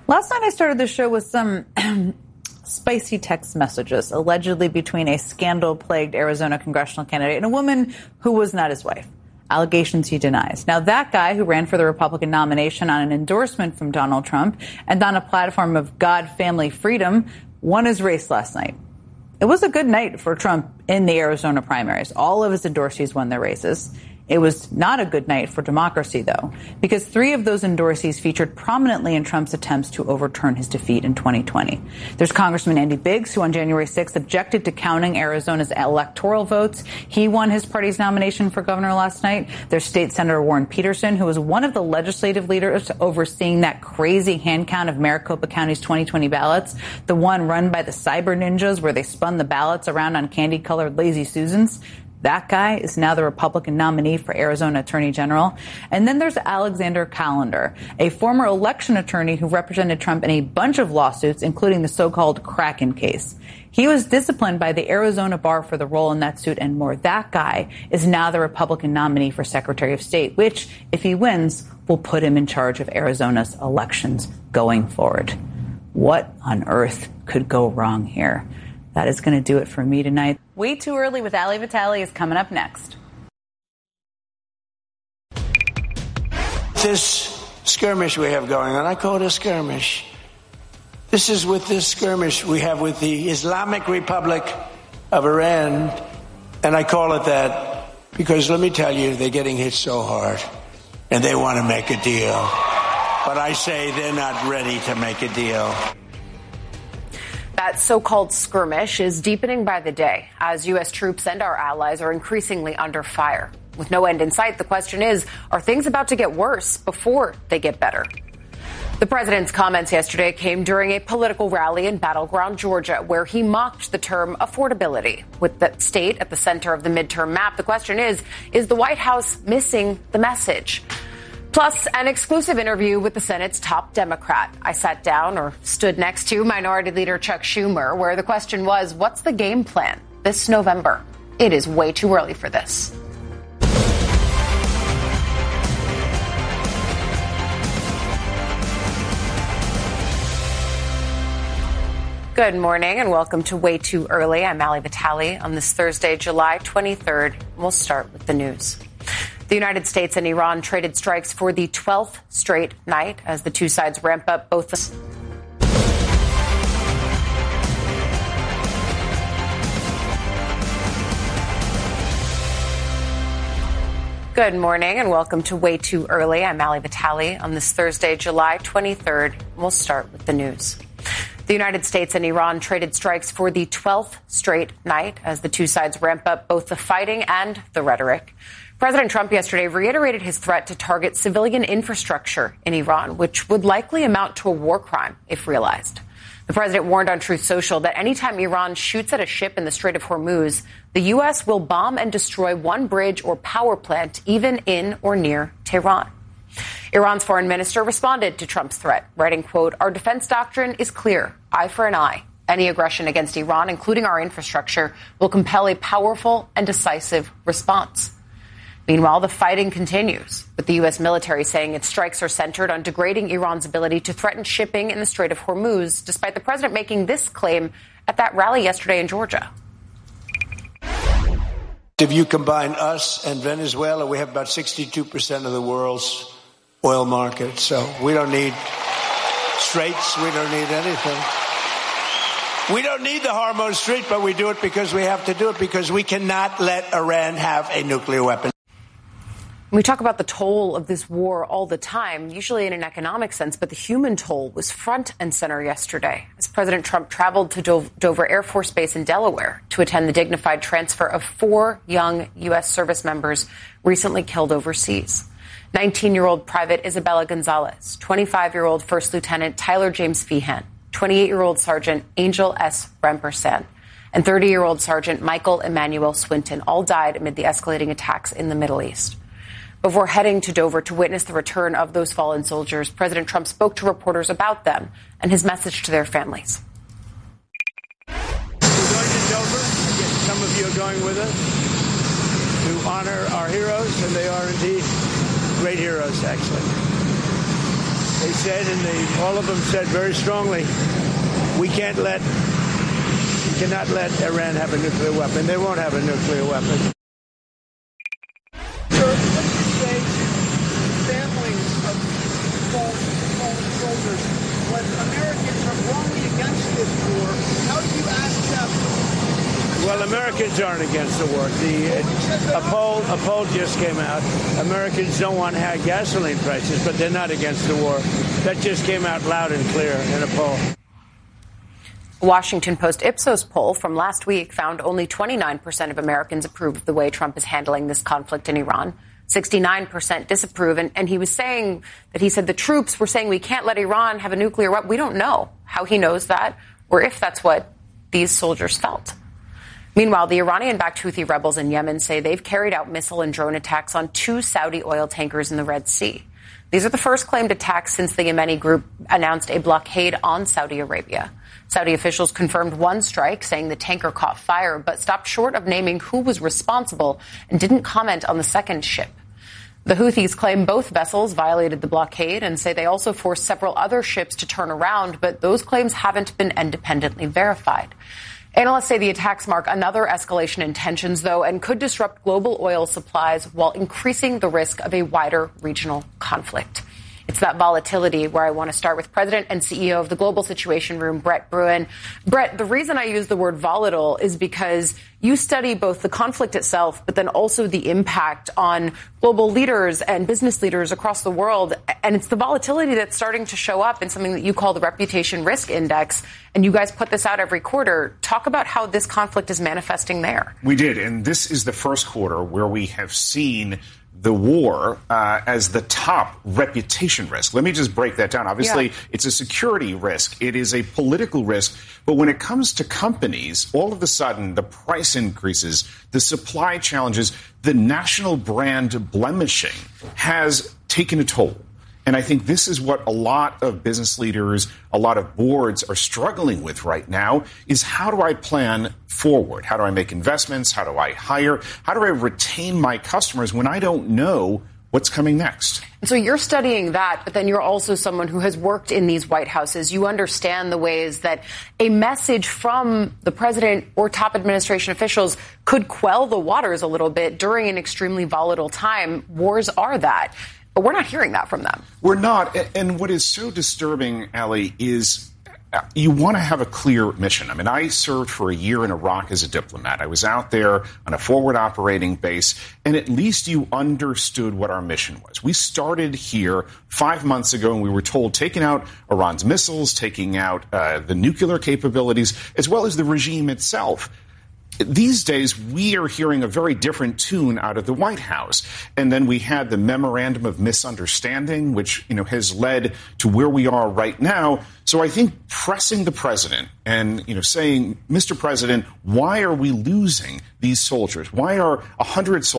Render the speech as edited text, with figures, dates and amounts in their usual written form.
Last night I started the show with some spicy text messages, allegedly between a scandal-plagued Arizona congressional candidate and a woman who was not his wife. Allegations he denies. Now, that guy who ran for the Republican nomination on an endorsement from Donald Trump and on a platform of God, family, freedom won his race last night. It was a good night for Trump in the Arizona primaries. All of his endorsees won their races. It was not a good night for democracy, though, because 3 of those endorsees featured prominently in Trump's attempts to overturn his defeat in 2020. There's Congressman Andy Biggs, who on January 6th objected to counting Arizona's electoral votes. He won his party's nomination for governor last night. There's State Senator Warren Peterson, who was one of the legislative leaders overseeing that crazy hand count of Maricopa County's 2020 ballots, the one run by the cyber ninjas where they spun the ballots around on candy-colored Lazy Susans. That guy is now the Republican nominee for Arizona Attorney General. And then there's Alexander Callender, a former election attorney who represented Trump in a bunch of lawsuits, including the so-called Kraken case. He was disciplined by the Arizona bar for the role in that suit and more. That guy is now the Republican nominee for Secretary of State, which, if he wins, will put him in charge of Arizona's elections going forward. What on earth could go wrong here? That is going to do it for me tonight. Way Too Early with Ali Vitale is coming up next. This skirmish we have going on, I call it a skirmish. This is with this skirmish we have with the Islamic Republic of Iran, and I call it that because, let me tell you, they're getting hit so hard, and they want to make a deal. But I say they're not ready to make a deal. That so-called skirmish is deepening by the day as U.S. troops and our allies are increasingly under fire. With no end in sight, the question is, are things about to get worse before they get better? The president's comments yesterday came during a political rally in battleground Georgia, where he mocked the term affordability. With the state at the center of the midterm map, the question is the White House missing the message? Plus, an exclusive interview with the Senate's top Democrat. I sat down or stood next to Minority Leader Chuck Schumer, where the question was, what's the game plan this November? It is way too early for this. Good morning and welcome to Way Too Early. I'm Ali Vitale on this Thursday, July 23rd. We'll start with the news. The United States and Iran traded strikes for the 12th straight night as the two sides ramp up both the... Good morning and welcome to Way Too Early. I'm Ali Vitale on this Thursday, July 23rd. We'll start with the news. The United States and Iran traded strikes for the 12th straight night as the two sides ramp up both the fighting and the rhetoric. President Trump yesterday reiterated his threat to target civilian infrastructure in Iran, which would likely amount to a war crime if realized. The president warned on Truth Social that anytime Iran shoots at a ship in the Strait of Hormuz, the U.S. will bomb and destroy one bridge or power plant, even in or near Tehran. Iran's foreign minister responded to Trump's threat, writing, quote, "Our defense doctrine is clear, eye for an eye. Any aggression against Iran, including our infrastructure, will compel a powerful and decisive response." Meanwhile, the fighting continues, with the U.S. military saying its strikes are centered on degrading Iran's ability to threaten shipping in the Strait of Hormuz, despite the president making this claim at that rally yesterday in Georgia. If you combine us and Venezuela, we have about 62% of the world's oil market. So we don't need straits. We don't need anything. We don't need the Hormuz Strait, but we do it because we have to do it because we cannot let Iran have a nuclear weapon. We talk about the toll of this war all the time, usually in an economic sense, but the human toll was front and center yesterday as President Trump traveled to Dover Air Force Base in Delaware to attend the dignified transfer of 4 young U.S. service members recently killed overseas. 19-year-old Private Isabella Gonzalez, 25-year-old First Lieutenant Tyler James Feehan, 28-year-old Sergeant Angel S. Rempersan, and 30-year-old Sergeant Michael Emmanuel Swinton all died amid the escalating attacks in the Middle East. Before heading to Dover to witness the return of those fallen soldiers, President Trump spoke to reporters about them and his message to their families. We're going to Dover. Some of you are going with us to honor our heroes, and they are indeed great heroes, actually. They said, and all of them said very strongly, we cannot let Iran have a nuclear weapon. They won't have a nuclear weapon. Sir, what do you say to families of fallen soldiers when Americans are wrongly against this war? How do you ask them? Well, Americans aren't against the war. A poll just came out. Americans don't want high gasoline prices, but they're not against the war. That just came out loud and clear in a poll. Washington Post Ipsos poll from last week found only 29% of Americans approve of the way Trump is handling this conflict in Iran. 69% disapprove. And he was saying that he said the troops were saying we can't let Iran have a nuclear weapon. We don't know how he knows that or if that's what these soldiers felt. Meanwhile, the Iranian-backed Houthi rebels in Yemen say they've carried out missile and drone attacks on 2 Saudi oil tankers in the Red Sea. These are the first claimed attacks since the Yemeni group announced a blockade on Saudi Arabia. Saudi officials confirmed one strike, saying the tanker caught fire, but stopped short of naming who was responsible and didn't comment on the second ship. The Houthis claim both vessels violated the blockade and say they also forced several other ships to turn around, but those claims haven't been independently verified. Analysts say the attacks mark another escalation in tensions, though, and could disrupt global oil supplies while increasing the risk of a wider regional conflict. It's that volatility where I want to start with President and CEO of the Global Situation Room, Brett Bruen. Brett, the reason I use the word volatile is because you study both the conflict itself, but then also the impact on global leaders and business leaders across the world. And it's the volatility that's starting to show up in something that you call the Reputation Risk Index. And you guys put this out every quarter. Talk about how this conflict is manifesting there. We did. And this is the first quarter where we have seen the war as the top reputation risk. Let me just break that down. Obviously, It's a security risk. It is a political risk. But when it comes to companies, all of a sudden, the price increases, the supply challenges, the national brand blemishing has taken a toll. And I think this is what a lot of business leaders, a lot of boards are struggling with right now is how do I plan forward? How do I make investments? How do I hire? How do I retain my customers when I don't know what's coming next? And so you're studying that, but then you're also someone who has worked in these White Houses. You understand the ways that a message from the president or top administration officials could quell the waters a little bit during an extremely volatile time. Wars are that. But we're not hearing that from them. We're not. And what is so disturbing, Allie, is you want to have a clear mission. I mean, I served for a year in Iraq as a diplomat. I was out there on a forward operating base, and at least you understood what our mission was. We started here 5 months ago, and we were told taking out Iran's missiles, taking out the nuclear capabilities, as well as the regime itself. These days, we are hearing a very different tune out of the White House. And then we had the memorandum of misunderstanding, which, has led to where we are right now. So I think pressing the president and, saying, Mr. President, why are we losing these soldiers? Why are 100 soldiers